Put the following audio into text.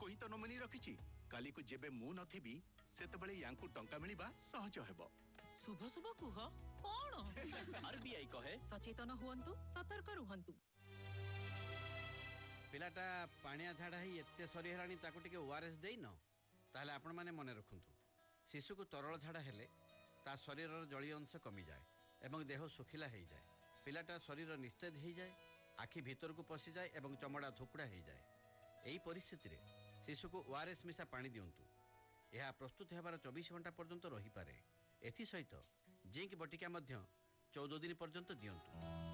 को ही तो नोमिनी रखिछि काली को जेबे मु नथिबी सेतबेले यांकु टंका मिलिबा सहज हेबो शुभ शुभ कुह कोन आरबीआई कहे सचेतन हुअन्तु सतर्क रुहन्तु पिलाटा पानिया झाड़ा ही एते सरी हेलानी ताको टिके ओआरएस देइन ताहले आपण माने मने रखुंतु शिशु को तरल झाड़ा हेले ता शरीर जलीय अंश कमी जाए एवं देह सुखिला हो जाए पिलाटा शरीर निस्तेज हो जाए आखि भीतर को पशि जाए एवं चमड़ा धुकुड़ा हो जाए यही परिस्थिति रे शिशु को ओआरएस मिशा पानी दिंतु यह प्रस्तुत होबार 24 घंटा पर्यंत रही पारे एथि सहित जिंक बटिका 14 दिन पर्यंत दिंतु।